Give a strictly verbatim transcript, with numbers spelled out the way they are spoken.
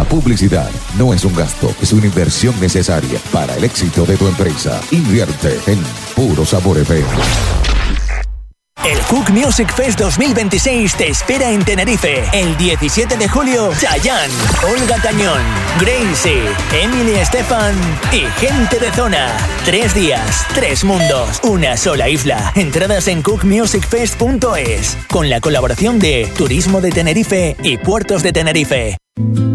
publicidad no es un gasto, es una inversión necesaria para el éxito de tu empresa. Invierte en Puro Sabor F M. El Cook Music Fest dos mil veintiséis te espera en Tenerife. El diecisiete de julio, Chayanne, Olga Tañón, Gracie, Emily Estefan y gente de zona. Tres días, tres mundos, una sola isla. Entradas en cook music fest punto es con la colaboración de Turismo de Tenerife y Puertos de Tenerife.